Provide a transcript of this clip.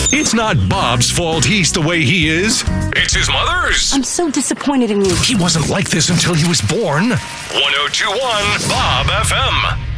It's not Bob's fault he's the way he is. It's his mother's. I'm so disappointed in you. He wasn't like this until he was born. 1021 Bob FM.